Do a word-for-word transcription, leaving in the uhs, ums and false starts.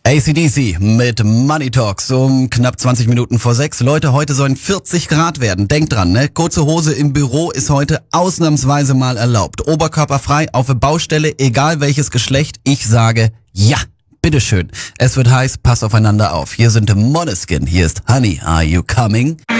A C D C mit Money Talks um knapp zwanzig Minuten vor sechs. Leute, heute sollen vierzig Grad werden. Denkt dran, ne? Kurze Hose im Büro ist heute ausnahmsweise mal erlaubt. Oberkörperfrei auf der Baustelle, egal welches Geschlecht. Ich sage ja. Bitteschön. Es wird heiß, pass aufeinander auf. Hier sind Måneskin, hier ist Honey, are you coming?